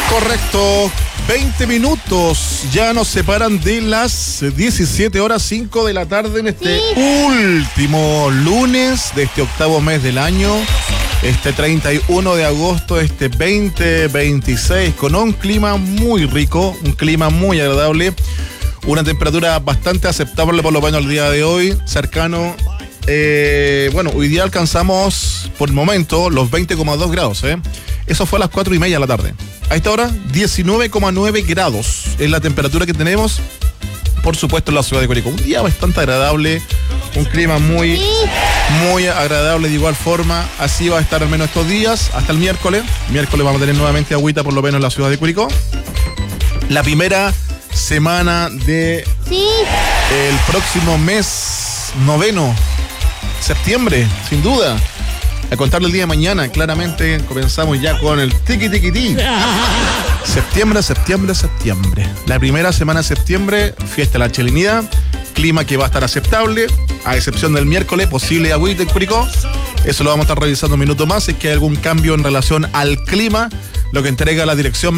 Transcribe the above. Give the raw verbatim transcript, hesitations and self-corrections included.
Correcto, veinte minutos ya nos separan de las diecisiete horas cinco de la tarde en este sí. último lunes de este octavo mes del año, este treinta y uno de agosto, este veinte veintiséis, con un clima muy rico, un clima muy agradable, una temperatura bastante aceptable por lo menos el día de hoy, cercano. Eh, bueno, hoy día alcanzamos por el momento los veinte coma dos grados, ¿eh? Eso fue a las cuatro y media de la tarde. A esta hora, diecinueve coma nueve grados es la temperatura que tenemos, por supuesto, en la ciudad de Curicó. Un día bastante agradable, un clima muy, muy agradable de igual forma. Así va a estar al menos estos días, hasta el miércoles. Miércoles vamos a tener nuevamente agüita, por lo menos en la ciudad de Curicó. La primera semana de sí. el próximo mes noveno, septiembre, sin duda. A contarle el día de mañana, claramente comenzamos ya con el tiki tiki tiki. Septiembre, septiembre, septiembre. La primera semana de septiembre, fiesta de la Chelinida, clima que va a estar aceptable, a excepción del miércoles, posible agüita en Curicó. Eso lo vamos a estar revisando un minuto más, si es que hay algún cambio en relación al clima, lo que entrega la dirección